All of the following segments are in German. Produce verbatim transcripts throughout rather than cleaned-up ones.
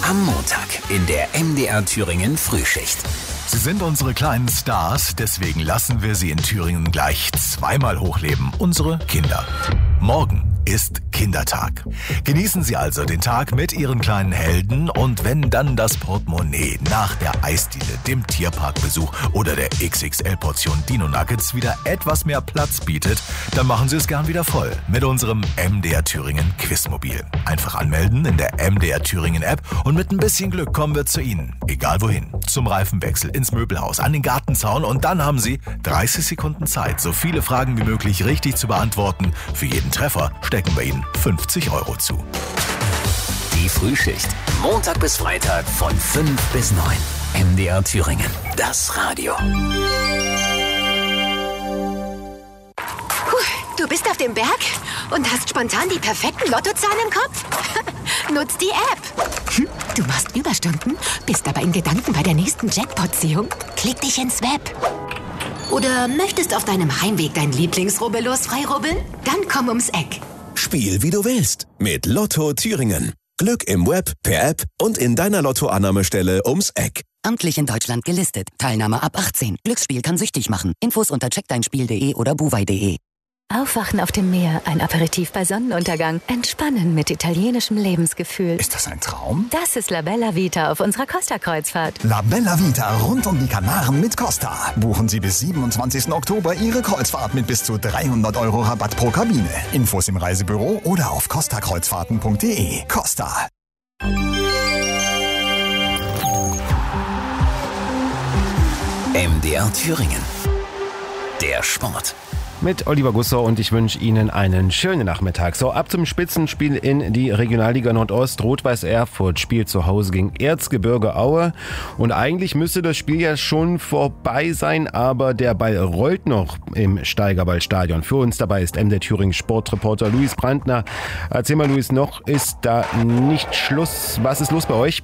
Am Montag in der M D R Thüringen Frühschicht. Sie sind unsere kleinen Stars, deswegen lassen wir sie in Thüringen gleich zweimal hochleben. Unsere Kinder. Morgen ist Kindertag. Genießen Sie also den Tag mit Ihren kleinen Helden und wenn dann das Portemonnaie nach der Eisdiele, dem Tierparkbesuch oder der X X L-Portion Dino Nuggets wieder etwas mehr Platz bietet, dann machen Sie es gern wieder voll mit unserem M D R Thüringen Quizmobil. Einfach anmelden in der M D R Thüringen App und mit ein bisschen Glück kommen wir zu Ihnen. Egal wohin. Zum Reifenwechsel, ins Möbelhaus, an den Gartenzaun und dann haben Sie dreißig Sekunden Zeit, so viele Fragen wie möglich richtig zu beantworten. Für jeden Treffer stecken wir Ihnen fünfzig Euro zu. Die Frühschicht. Montag bis Freitag von fünf bis neun. M D R Thüringen. Das Radio. Du bist auf dem Berg und hast spontan die perfekten Lottozahlen im Kopf? Nutz die App. Hm, du machst Überstunden, bist aber in Gedanken bei der nächsten Jackpot-Ziehung? Klick dich ins Web. Oder möchtest auf deinem Heimweg dein Lieblingsrubbellos freirubbeln? Dann komm ums Eck. Spiel wie du willst mit Lotto Thüringen. Glück im Web, per App und in deiner Lottoannahmestelle ums Eck. Amtlich in Deutschland gelistet. Teilnahme ab achtzehn. Glücksspiel kann süchtig machen. Infos unter check dein spiel punkt de oder buwei punkt de. Aufwachen auf dem Meer, ein Aperitif bei Sonnenuntergang, entspannen mit italienischem Lebensgefühl. Ist das ein Traum? Das ist La Bella Vita auf unserer Costa-Kreuzfahrt. La Bella Vita rund um die Kanaren mit Costa. Buchen Sie bis siebenundzwanzigsten Oktober Ihre Kreuzfahrt mit bis zu dreihundert Euro Rabatt pro Kabine. Infos im Reisebüro oder auf costa kreuzfahrten punkt de. Costa. M D R Thüringen. Der Sport. Mit Oliver Gussow und ich wünsche Ihnen einen schönen Nachmittag. So, ab zum Spitzenspiel in die Regionalliga Nordost. Rot-Weiß Erfurt spielt zu Hause gegen Erzgebirge Aue. Und eigentlich müsste das Spiel ja schon vorbei sein, aber der Ball rollt noch im Steigerwaldstadion. Für uns dabei ist M D R Thüringen Sportreporter Luis Brandner. Erzähl mal, Luis, noch ist da nicht Schluss. Was ist los bei euch?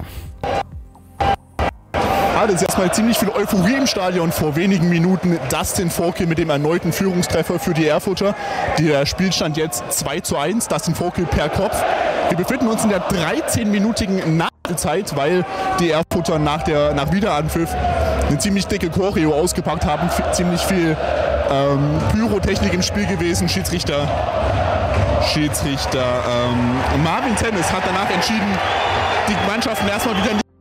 Es ist erstmal ziemlich viel Euphorie im Stadion. Vor wenigen Minuten Dustin Vogel mit dem erneuten Führungstreffer für die Erfurter. Der Spielstand jetzt zwei zu eins, Dustin Vogel per Kopf. Wir befinden uns in der dreizehnminütigen Nachspielzeit, weil die Erfurter nach, der, nach Wiederanpfiff eine ziemlich dicke Choreo ausgepackt haben. F- ziemlich viel ähm, Pyrotechnik im Spiel gewesen. Schiedsrichter, Schiedsrichter ähm, Marvin Tennis hat danach entschieden, die Mannschaften erstmal wieder in die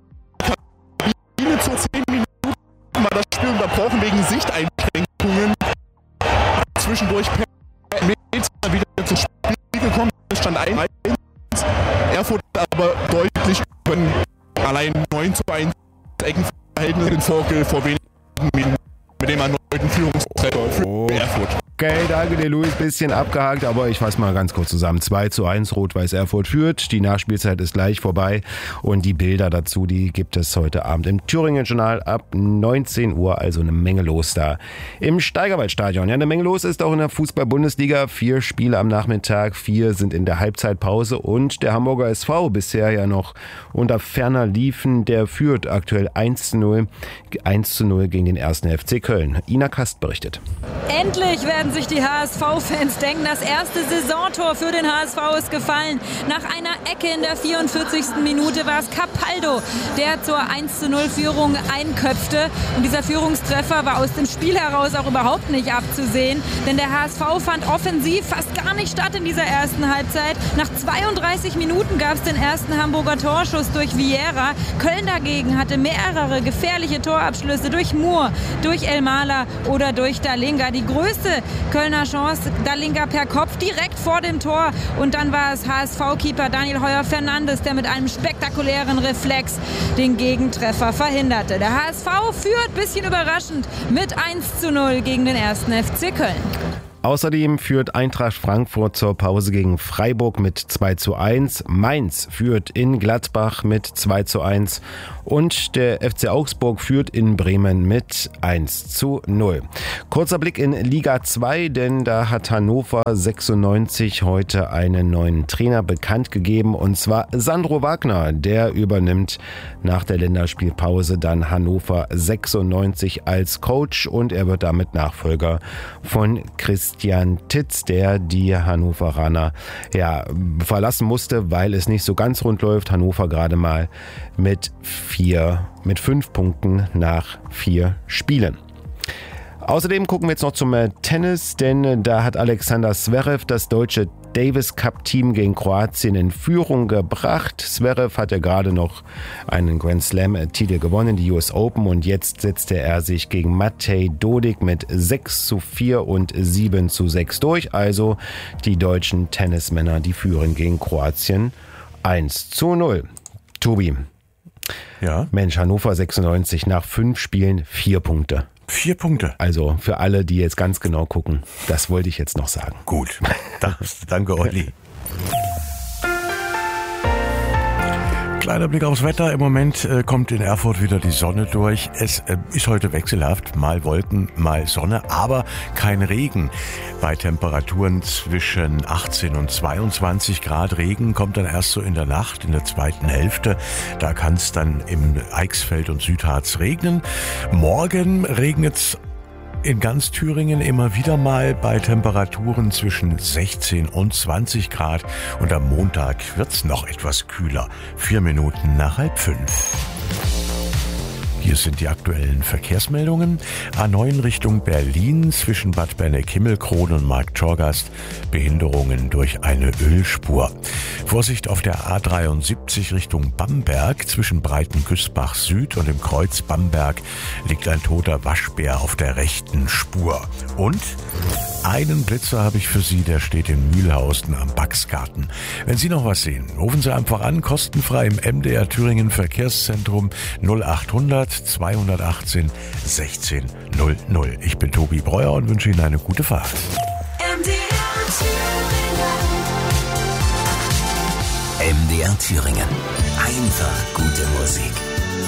zu zehn Minuten war das Spiel unterbrochen wegen Sichteinschränkungen. Zwischendurch per Meter wieder zum Spiel gekommen, stand eins. Erfurt aber deutlich über allein neun zu eins Eckenverhältnis in Vogel vor wenigen Minuten mit dem erneuten Führungstreffer für Erfurt. Okay, danke dir, Luis. Bisschen abgehakt, aber ich fasse mal ganz kurz zusammen. zwei zu eins, Rot-Weiß Erfurt führt. Die Nachspielzeit ist gleich vorbei. Und die Bilder dazu, die gibt es heute Abend im Thüringen-Journal ab neunzehn Uhr. Also eine Menge los da im Steigerwaldstadion. Ja, eine Menge los ist auch in der Fußball-Bundesliga. Vier Spiele am Nachmittag, vier sind in der Halbzeitpause. Und der Hamburger S V bisher ja noch unter ferner Liefen. Der führt aktuell eins zu null. eins zu null gegen den ersten F C Köln. Ina Kast berichtet. Endlich werden sich die H S V-Fans denken, das erste Saisontor für den H S V ist gefallen. Nach einer Ecke in der vierundvierzigsten Minute war es Capaldo, der zur eins zu null Führung einköpfte. Und dieser Führungstreffer war aus dem Spiel heraus auch überhaupt nicht abzusehen. Denn der H S V fand offensiv fast gar nicht statt in dieser ersten Halbzeit. Nach zweiunddreißig Minuten gab es den ersten Hamburger Torschuss durch Vieira. Köln dagegen hatte mehrere gefährliche Torabschlüsse durch Moore, durch Elmala oder durch Dalinga. Die größte Kölner Chance, Dalinga per Kopf direkt vor dem Tor. Und dann war es H S V-Keeper Daniel Heuer-Fernandes, der mit einem spektakulären Reflex den Gegentreffer verhinderte. Der H S V führt, bisschen überraschend, mit eins zu null gegen den ersten F C Köln. Außerdem führt Eintracht Frankfurt zur Pause gegen Freiburg mit zwei zu eins. Mainz führt in Gladbach mit zwei zu eins. Und der F C Augsburg führt in Bremen mit eins zu null. Kurzer Blick in Liga zwei, denn da hat Hannover sechsundneunzig heute einen neuen Trainer bekannt gegeben. Und zwar Sandro Wagner. Der übernimmt nach der Länderspielpause dann Hannover sechsundneunzig als Coach. Und er wird damit Nachfolger von Christian Bastian Titz, der die Hannoveraner ja, verlassen musste, weil es nicht so ganz rund läuft. Hannover gerade mal mit vier, mit fünf Punkten nach vier Spielen. Außerdem gucken wir jetzt noch zum Tennis, denn da hat Alexander Zverev das deutsche Davis Cup Team gegen Kroatien in Führung gebracht. Zverev hat ja gerade noch einen Grand Slam Titel gewonnen, die U S Open, und jetzt setzte er sich gegen Matej Dodig mit sechs zu vier und sieben zu sechs durch. Also die deutschen Tennismänner, die führen gegen Kroatien eins zu null. Tobi. Ja. Mensch, Hannover sechsundneunzig nach fünf Spielen vier Punkte. Vier Punkte. Also für alle, die jetzt ganz genau gucken, das wollte ich jetzt noch sagen. Gut, das, danke Olli. Kleiner Blick aufs Wetter. Im Moment äh, kommt in Erfurt wieder die Sonne durch. Es äh, ist heute wechselhaft. Mal Wolken, mal Sonne, aber kein Regen. Bei Temperaturen zwischen achtzehn und zweiundzwanzig Grad. Regen kommt dann erst so in der Nacht, in der zweiten Hälfte. Da kann es dann im Eichsfeld und Südharz regnen. Morgen regnet es in ganz Thüringen immer wieder mal bei Temperaturen zwischen sechzehn und zwanzig Grad. Und am Montag wird's noch etwas kühler. Vier Minuten nach halb fünf. Hier sind die aktuellen Verkehrsmeldungen. A neun Richtung Berlin zwischen Bad Berneck-Himmelkron und Marktschorgast. Behinderungen durch eine Ölspur. Vorsicht auf der A dreiundsiebzig Richtung Bamberg. Zwischen Breitenküstbach Süd und dem Kreuz Bamberg liegt ein toter Waschbär auf der rechten Spur. Und einen Blitzer habe ich für Sie, der steht in Mühlhausen am Baxgarten. Wenn Sie noch was sehen, rufen Sie einfach an, kostenfrei im M D R Thüringen Verkehrszentrum null achthundert zweihundertachtzehn sechzehn null null. Ich bin Tobi Breuer und wünsche Ihnen eine gute Fahrt. M D R Thüringen. M D R Thüringen. Einfach gute Musik.